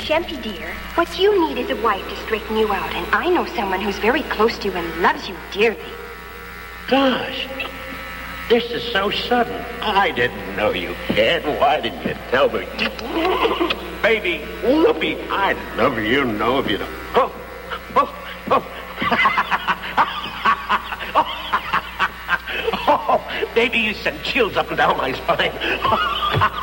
Shempy, dear, what you need is a wife to straighten you out, and I know someone who's very close to you and loves you dearly. Gosh, this is so sudden. I didn't know you cared. Why didn't you tell me? Baby, Whoopi, I'd love you know if you don't. Oh, oh, oh. Oh, baby, you sent chills up and down my spine.